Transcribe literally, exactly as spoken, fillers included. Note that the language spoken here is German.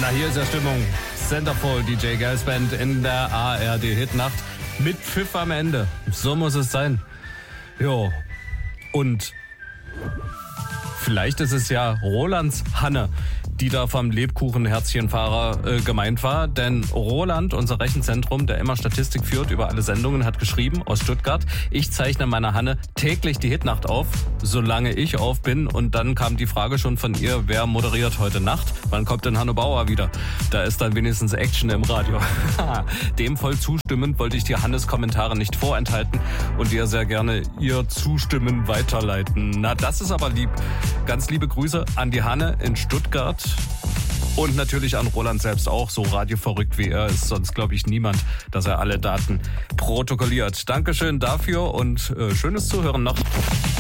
Na, hier ist ja Stimmung. Centerfold, D J Girls Band in der A R D-Hitnacht mit Pfiff am Ende. So muss es sein. Jo. Und vielleicht ist es ja Rolands Hanne, die da vom Lebkuchen-Herzchenfahrer äh, gemeint war. Denn Roland, unser Rechenzentrum, der immer Statistik führt über alle Sendungen, hat geschrieben aus Stuttgart: Ich zeichne meiner Hanne täglich die Hitnacht auf, solange ich auf bin. Und dann kam die Frage schon von ihr, wer moderiert heute Nacht? Wann kommt denn Hanne Bauer wieder? Da ist dann wenigstens Action im Radio. Dem voll zustimmend wollte ich dir Hannes Kommentare nicht vorenthalten und dir sehr gerne ihr Zustimmen weiterleiten. Na, das ist aber lieb. Ganz liebe Grüße an die Hanne in Stuttgart. Und natürlich an Roland selbst auch. So radioverrückt wie er ist sonst, glaube ich, niemand, dass er alle Daten protokolliert. Dankeschön dafür und äh, schönes Zuhören noch.